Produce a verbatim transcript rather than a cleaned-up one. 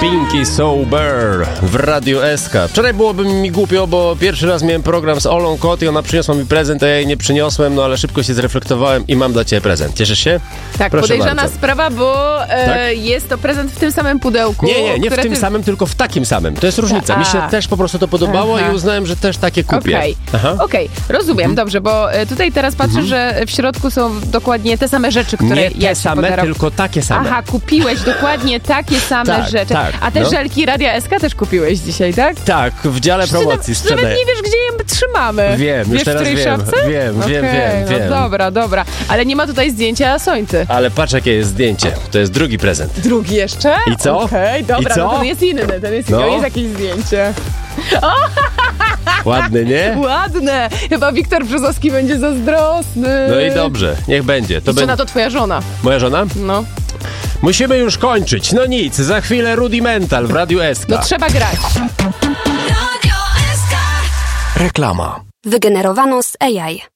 Pinky Sober w Radiu S K. Wczoraj byłoby mi głupio, bo pierwszy raz miałem program z Olą Kot i ona przyniosła mi prezent, a ja jej nie przyniosłem, no ale szybko się zreflektowałem i mam dla ciebie prezent. Cieszysz się? Tak, Proszę podejrzana bardzo. sprawa, bo e, Tak? jest to prezent w tym samym pudełku. Nie, nie, nie w które tym ty... samym, tylko w takim samym. To jest różnica. Mi się A. też po prostu to podobało Aha. i uznałem, że też takie kupię. Okej, Aha. okej, rozumiem, dobrze, bo e, tutaj teraz patrzę, że w środku są dokładnie te same rzeczy, które Nie ja te ci same, podarow- tylko takie same. Aha, kupiłeś dokładnie takie same Tak, rzeczy. tak, A te no. żelki Radia S K też kupiłeś dzisiaj, tak? Tak, w dziale promocji Ty nawet sprzedaję. nie wiesz, gdzie je trzymamy. Wiem, już wiesz, teraz w której wiem. szafce? Wiem, wiem, Okej, wiem, wiem. No dobra, dobra. Ale nie ma tutaj zdjęcia Sońty. Ale patrz, jakie jest zdjęcie. To jest drugi prezent. Drugi jeszcze? I co? Okej, dobra, I co? no ten jest inny, ten jest No. inny. Jest jakieś zdjęcie. Ładny, nie? Ładne. Chyba Wiktor Brzozowski będzie zazdrosny. No i dobrze, niech będzie. To Jeszcze będzie na to twoja żona. moja żona? No. Musimy już kończyć. No nic, za chwilę Rudimental w Radiu S K. No trzeba grać. Radio S K. Reklama. Wygenerowano z A I.